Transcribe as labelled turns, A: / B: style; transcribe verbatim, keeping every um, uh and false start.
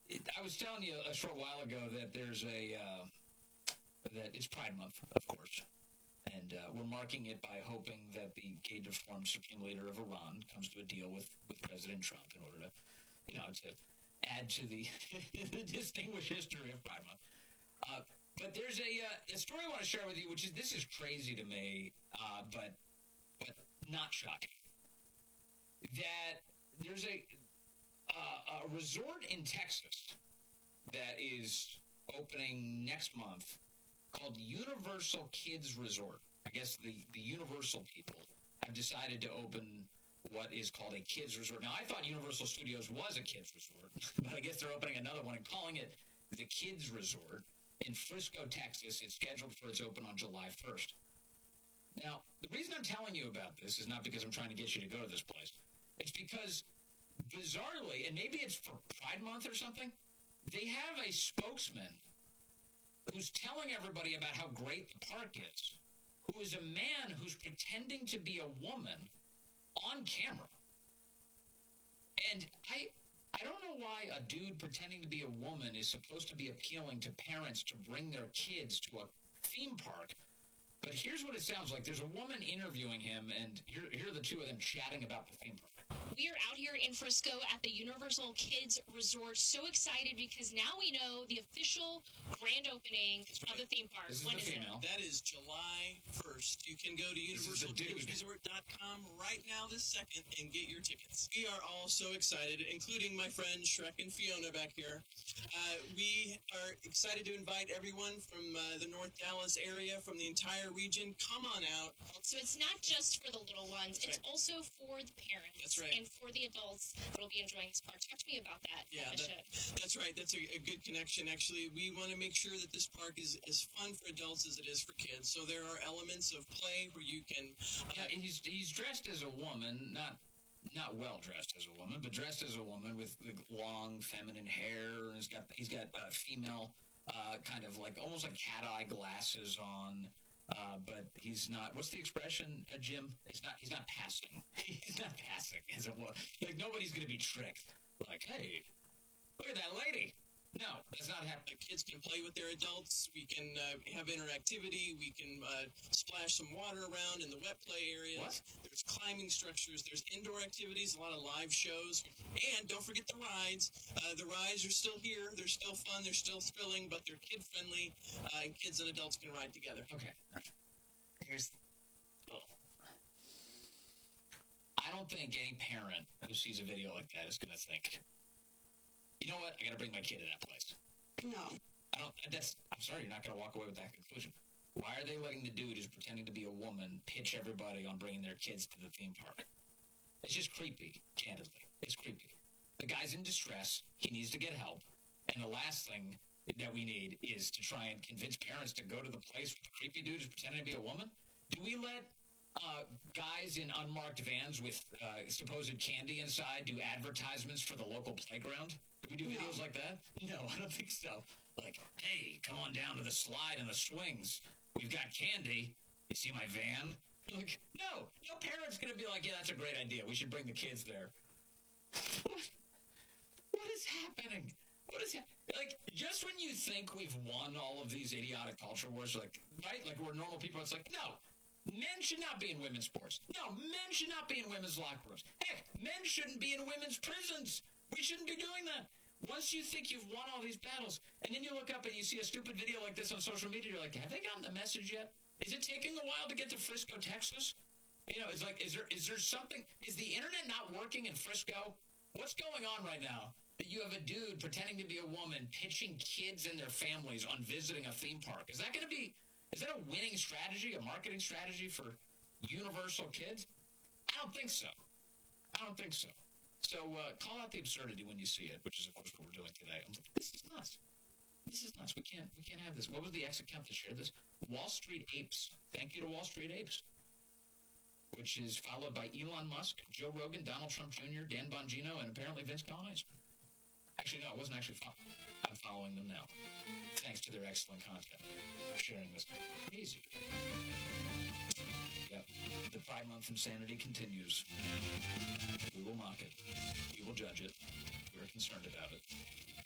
A: it, I was telling you a short while ago that there's a uh, that it's Pride Month, of course, and uh, we're marking it by hoping that the gay-deformed supreme leader of Iran comes to a deal with, with President Trump in order to, you know, to add to the, the distinguished history of Pride Month. Uh, but there's a, uh, a story I want to share with you, which is this is crazy to me, uh, but but not shocking. That there's a uh, a resort in Texas that is opening next month called Universal Kids Resort. I guess the, the Universal people have decided to open what is called a kids resort. Now, I thought Universal Studios was a kids resort, but I guess they're opening another one and calling it the Kids Resort in Frisco, Texas. It's scheduled for its open on July first. Now, the reason I'm telling you about this is not because I'm trying to get you to go to this place. It's because, bizarrely, and maybe it's for Pride Month or something, they have a spokesman who's telling everybody about how great the park is, who is a man who's pretending to be a woman on camera. And I I don't know why a dude pretending to be a woman is supposed to be appealing to parents to bring their kids to a theme park. But here's what it sounds like. There's a woman interviewing him, and here, here are the two of them chatting about the theme park.
B: We are out here in Frisco at the Universal Kids Resort. So excited because now we know the official grand opening
A: right.
B: of the theme park.
A: This is
B: when
A: the
B: is
A: female.
B: it?
C: That is July first. You can go to universal kids resort dot com right now this second and get your tickets. We are all so excited, including my friends Shrek and Fiona back here. Uh, we are excited to invite everyone from uh, the North Dallas area, from the entire region. Come on out.
B: So it's not just for the little ones.
C: That's
B: it's
C: right.
B: also for the parents.
C: That's right.
B: And for the adults that will be enjoying this park. Talk to me about that.
C: Yeah, that, that's right. That's a, a good connection, actually. We want to make sure that this park is as fun for adults as it is for kids. So there are elements of play where you can... Uh,
A: yeah, he's, he's dressed as a woman, not not well dressed as a woman, but dressed as a woman with the long feminine hair. And he's got, he's got uh, female uh, kind of like, almost like cat eye glasses on. Uh, but he's not. What's the expression, uh, Jim? He's not. He's not passing. He's not passing. As it was. Like nobody's going to be tricked. Like, hey, look at that lady. No, that's not happening.
C: Kids can play with their adults. We can uh, have interactivity. We can uh, splash some water around in the wet play areas.
A: What?
C: There's climbing structures. There's indoor activities. A lot of live shows. And don't forget the rides. Uh, the rides are still here. They're still fun. They're still thrilling, but they're kid friendly. Uh, and kids and adults can ride together.
A: Okay. Here's. Oh. I don't think any parent who sees a video like that is going to think, you know what? I got to bring my kid to that place.
D: No.
A: I don't. That's. I'm sorry. You're not going to walk away with that conclusion. Why are they letting the dude who's pretending to be a woman pitch everybody on bringing their kids to the theme park? It's just creepy. Candidly, it's creepy. The guy's in distress. He needs to get help. And the last thing that we need is to try and convince parents to go to the place with the creepy dude who's pretending to be a woman. Do we let uh, guys in unmarked vans with uh, supposed candy inside do advertisements for the local playground? Do we do
D: No.
A: videos like that? No, I don't think so. Like, hey, come on down to the slide and the swings. We've got candy. You see my van? Like, no, no parent's going to be like, yeah, that's a great idea. We should bring the kids there. What? What is happening? What is happening? Like, just when you think we've won all of these idiotic culture wars, like, right? Like, we're normal people, it's like, no. Men should not be in women's sports. No, men should not be in women's locker rooms. Heck, men shouldn't be in women's prisons. We shouldn't be doing that. Once you think you've won all these battles, and then you look up and you see a stupid video like this on social media, you're like, have they gotten the message yet? Is it taking a while to get to Frisco, Texas? You know, it's like, is there is there something, is the internet not working in Frisco? What's going on right now? That you have a dude pretending to be a woman pitching kids and their families on visiting a theme park. Is that going to be, is that a winning strategy, a marketing strategy for Universal Kids? I don't think so. I don't think so. So uh, call out the absurdity when you see it, which is, of course, what we're doing today. I'm like, this is nuts. This is nuts. We can't, we can't have this. What was the ex account that shared this? Wall Street Apes. Thank you to Wall Street Apes. Which is followed by Elon Musk, Joe Rogan, Donald Trump Junior, Dan Bongino, and apparently Vince Collins. Actually, no, it wasn't actually fun. I'm following them now. Thanks to their excellent content. Sharing this. Easy. Yep. The Pride Month insanity continues. We will mock it. We will judge it. We're concerned about it.